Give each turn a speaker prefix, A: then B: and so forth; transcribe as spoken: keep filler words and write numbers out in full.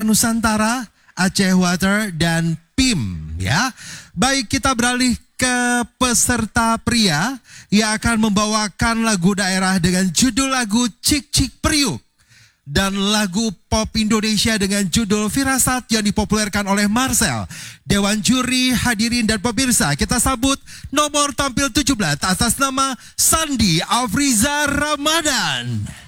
A: Nusantara, Aceh Water, dan P I M ya. Baik, kita beralih ke peserta pria yang akan membawakan lagu daerah dengan judul lagu Cik Cik Priuk dan lagu pop Indonesia dengan judul Firasat yang dipopulerkan oleh Marcel. Dewan juri, hadirin dan pemirsa, kita sambut nomor tampil tujuh belas atas nama Sandi Afriza Ramadan.